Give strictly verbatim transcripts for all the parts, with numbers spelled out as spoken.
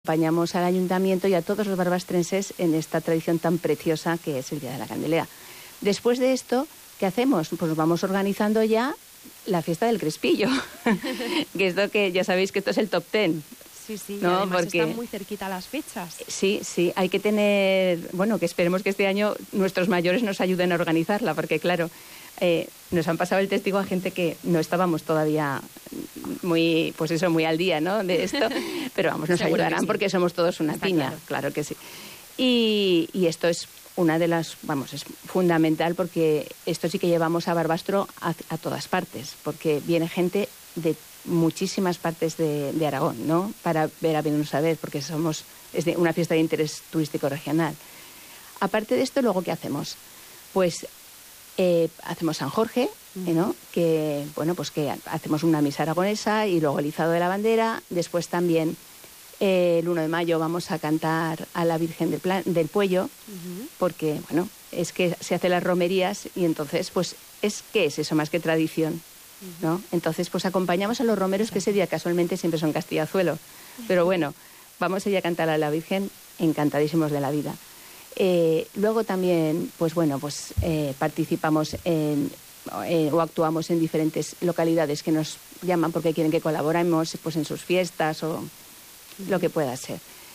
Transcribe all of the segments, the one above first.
Acompañamos al ayuntamiento y a todos los barbastrenses en esta tradición tan preciosa que es el Día de la Candelera. Después de esto, ¿qué hacemos? Pues nos vamos organizando ya la fiesta del Crespillo, que es lo que ya sabéis que esto es el top ten. Sí, sí, ¿no? y además Porque están muy cerquita las fechas. Sí, sí, hay que tener, bueno, que esperemos que este año nuestros mayores nos ayuden a organizarla, porque claro, eh, nos han pasado el testigo a gente que no estábamos todavía muy, pues eso, muy al día, ¿no? De esto, pero vamos, nos Seguro ayudarán que sí. porque somos todos una Está piña, claro. claro que sí. Y, y esto es una de las, vamos, es fundamental porque esto sí que llevamos a Barbastro a, a todas partes, porque viene gente de muchísimas partes de, de Aragón, ¿no? Para ver a venirnos a ver, porque somos, es de una fiesta de interés turístico regional. Aparte de esto, luego, ¿qué hacemos? Pues eh, hacemos San Jorge, eh, ¿no? Que, bueno, pues que hacemos una misa aragonesa y luego el izado de la bandera. Después también eh, el uno de mayo vamos a cantar a la Virgen del, Plan, del Puello, uh-huh. porque, bueno, es que se hacen las romerías y entonces, pues, es ¿qué es eso más que tradición? ¿No? Entonces, pues acompañamos a los romeros, que ese día casualmente siempre son Castillazuelo. Pero bueno, vamos a ir a cantar a la Virgen, encantadísimos de la vida. Eh, luego también, pues bueno, pues eh, participamos en, eh, o actuamos en diferentes localidades que nos llaman porque quieren que colaboremos pues, en sus fiestas o lo que pueda ser.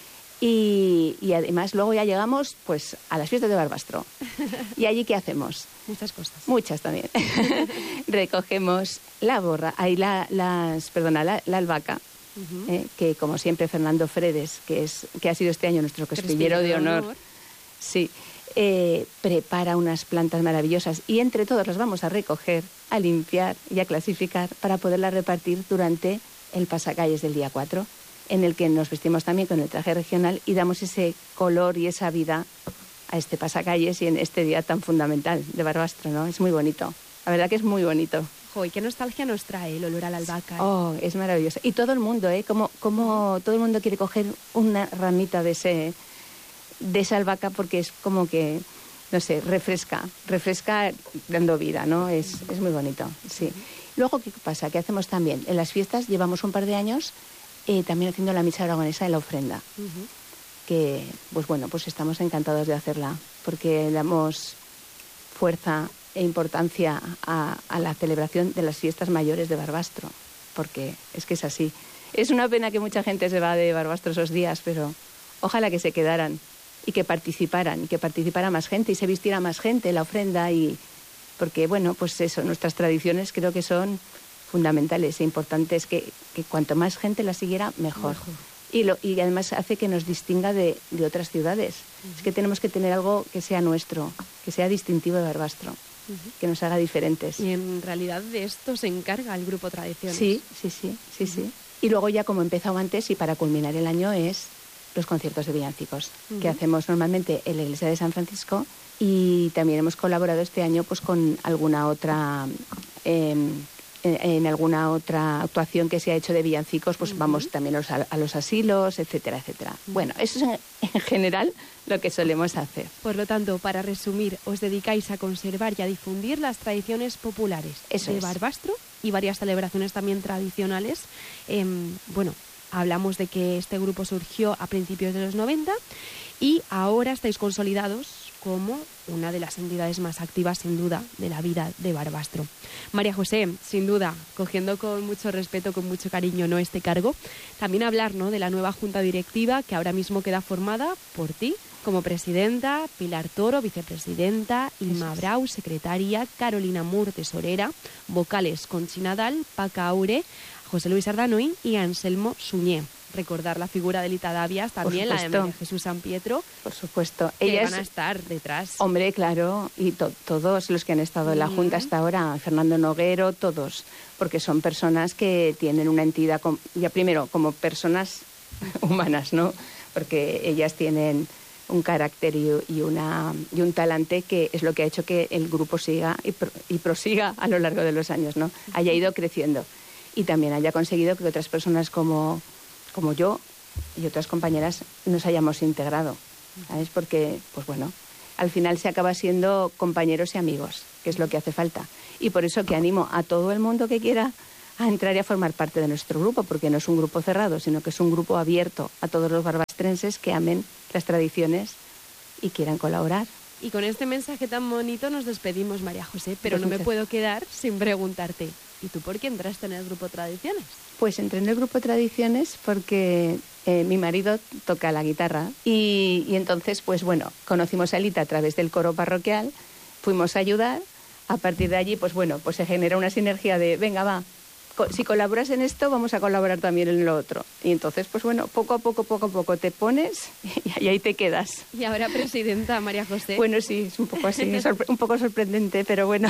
Y, y además luego ya llegamos pues a las fiestas de Barbastro. ¿Y allí qué hacemos? Muchas cosas. Muchas también. Recogemos la borra, ahí la, las, perdona, la, la albahaca, uh-huh. eh, que como siempre Fernando Fredes, que es que ha sido este año nuestro crespillero de honor, honor. sí, eh, prepara unas plantas maravillosas y entre todos las vamos a recoger, a limpiar y a clasificar para poderlas repartir durante el pasacalles del día cuatro. En el que nos vestimos también con el traje regional y damos ese color y esa vida a este pasacalles y en este día tan fundamental de Barbastro, ¿no? Es muy bonito. La verdad que es muy bonito. Jo, ¿y qué nostalgia nos trae el olor a la albahaca? ¿eh? Oh, es maravilloso. Y todo el mundo, ¿eh? Como, como todo el mundo quiere coger una ramita de ese de esa albahaca porque es como que, no sé, refresca, refresca dando vida, ¿no? Es, es muy bonito, sí. Luego, ¿qué pasa? ¿Qué hacemos también? En las fiestas llevamos un par de años Eh, también haciendo la misa aragonesa de la ofrenda, uh-huh. que, pues bueno, pues estamos encantados de hacerla, porque damos fuerza e importancia a, a la celebración de las fiestas mayores de Barbastro, porque es que es así. Es una pena que mucha gente se va de Barbastro esos días, pero ojalá que se quedaran y que participaran, y que participara más gente y se vistiera más gente en la ofrenda, y porque, bueno, pues eso, nuestras tradiciones creo que son fundamentales e importantes, que, que cuanto más gente la siguiera, mejor. mejor. Y, lo, y además hace que nos distinga de, de otras ciudades. Uh-huh. Es que tenemos que tener algo que sea nuestro, que sea distintivo de Barbastro, uh-huh. que nos haga diferentes. Y en realidad de esto se encarga el Grupo Tradiciones. Sí, sí, sí, sí, uh-huh. sí. Y luego ya como he empezado antes y para culminar el año es los conciertos de villancicos, uh-huh. que hacemos normalmente en la iglesia de San Francisco, y también hemos colaborado este año pues con alguna otra... Eh, en alguna otra actuación que se ha hecho de villancicos, pues uh-huh. vamos también a los, a los asilos, etcétera, etcétera. Uh-huh. Bueno, eso es en, en general lo que solemos hacer. Por lo tanto, para resumir, os dedicáis a conservar y a difundir las tradiciones populares eso de es. Barbastro y varias celebraciones también tradicionales. Eh, bueno, hablamos de que este grupo surgió a principios de los noventa y ahora estáis consolidados como una de las entidades más activas, sin duda, de la vida de Barbastro. María José, sin duda, cogiendo con mucho respeto, con mucho cariño, ¿no?, este cargo, también hablar, ¿no?, de la nueva junta directiva que ahora mismo queda formada por ti como presidenta, Pilar Toro, vicepresidenta, Inma Brau, secretaria, Carolina Mur, tesorera, vocales Conchi Nadal, Paca Aure, José Luis Ardanoín y Anselmo Suñé. Recordar la figura de Lita Davias, también la de María Jesús San Pietro. Por supuesto. Que Ellas van a estar detrás. Hombre, claro, y to- todos los que han estado en la Junta hasta ahora, Fernando Noguero, todos, porque son personas que tienen una entidad, com- ya primero, como personas humanas, ¿no? Porque ellas tienen un carácter y, y, una, y un talante que es lo que ha hecho que el grupo siga y, pro- y prosiga a lo largo de los años, ¿no? Haya ido creciendo y también haya conseguido que otras personas como... como yo y otras compañeras nos hayamos integrado, ¿sabes? Porque, pues bueno, al final se acaba siendo compañeros y amigos, que es lo que hace falta. Y por eso que animo a todo el mundo que quiera a entrar y a formar parte de nuestro grupo, porque no es un grupo cerrado, sino que es un grupo abierto a todos los barbastrenses que amen las tradiciones y quieran colaborar. Y con este mensaje tan bonito nos despedimos, María José, pero Pues no me muchas- puedo quedar sin preguntarte, ¿y tú por qué entraste en el grupo Tradiciones? Pues entré en el grupo Tradiciones porque eh, mi marido toca la guitarra y, y entonces, pues bueno, conocimos a Elita a través del coro parroquial, fuimos a ayudar, a partir de allí, pues bueno, pues se genera una sinergia de, venga, va, co- si colaboras en esto, vamos a colaborar también en lo otro. Y entonces, pues bueno, poco a poco, poco a poco te pones y ahí te quedas. Y ahora presidenta, María José. Bueno, sí, es un poco así, sorpre- un poco sorprendente, pero bueno,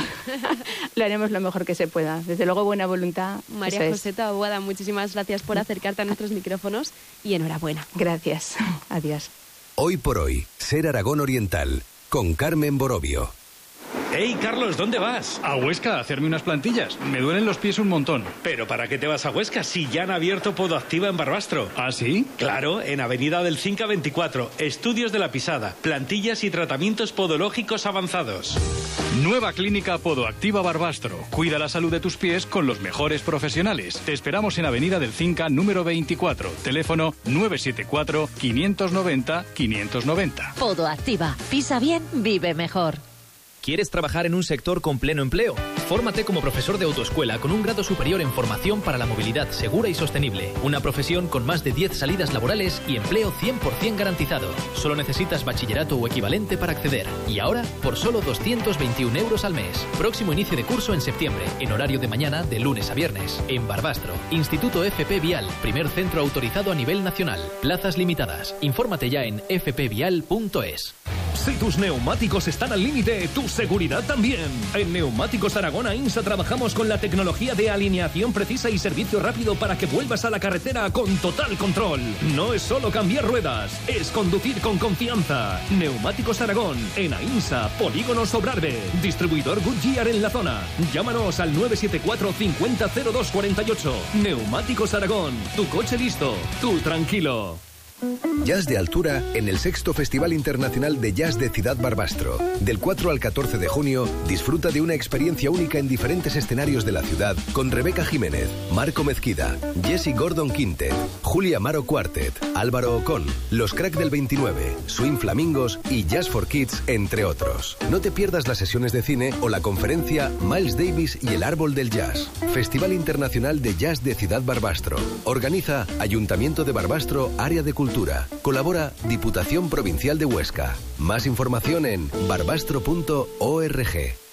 lo haremos lo mejor que se pueda. Desde luego, buena voluntad. María eso es. José Taboada, muchísimas gracias por acercarte a nuestros micrófonos y enhorabuena. Gracias. Adiós. Hoy por hoy, Ser Aragón Oriental, con Carmen Borobio. ¡Hey, Carlos! ¿Dónde vas? A Huesca a hacerme unas plantillas. Me duelen los pies un montón. ¿Pero para qué te vas a Huesca si ya han abierto Podoactiva en Barbastro? ¿Ah, sí? Claro, en Avenida del Cinca veinticuatro. Estudios de la pisada, plantillas y tratamientos podológicos avanzados. Nueva clínica Podoactiva Barbastro. Cuida la salud de tus pies con los mejores profesionales. Te esperamos en Avenida del Cinca número veinticuatro. Teléfono nueve siete cuatro, quinientos noventa, quinientos noventa. Podoactiva. Pisa bien, vive mejor. ¿Quieres trabajar en un sector con pleno empleo? Fórmate como profesor de autoescuela con un grado superior en formación para la movilidad segura y sostenible. Una profesión con más de diez salidas laborales y empleo cien por ciento garantizado. Solo necesitas bachillerato o equivalente para acceder. Y ahora, por solo doscientos veintiún euros al mes. Próximo inicio de curso en septiembre, en horario de mañana de lunes a viernes. En Barbastro. Instituto F P Vial, primer centro autorizado a nivel nacional. Plazas limitadas. Infórmate ya en f p vial punto es. Si tus neumáticos están al límite, tu seguridad también. En Neumáticos Aragón AINSA trabajamos con la tecnología de alineación precisa y servicio rápido para que vuelvas a la carretera con total control. No es solo cambiar ruedas, es conducir con confianza. Neumáticos Aragón, en AINSA, Polígono Sobrarbe. Distribuidor Goodyear en la zona. Llámanos al nueve siete cuatro, cincuenta, cero dos cuarenta y ocho. Neumáticos Aragón, tu coche listo, tú tranquilo. Jazz de altura en el sexto Festival Internacional de Jazz de Ciudad Barbastro. Del cuatro al catorce de junio, disfruta de una experiencia única en diferentes escenarios de la ciudad con Rebeca Jiménez, Marco Mezquida, Jesse Gordon Quintet, Julia Amaro Quartet, Álvaro Ocón, Los Crack del veintinueve, Swing Flamingos y Jazz for Kids, entre otros. No te pierdas las sesiones de cine o la conferencia Miles Davis y el Árbol del Jazz. Festival Internacional de Jazz de Ciudad Barbastro. Organiza Ayuntamiento de Barbastro, Área de Cultura. Colabora Diputación Provincial de Huesca. Más información en barbastro punto org.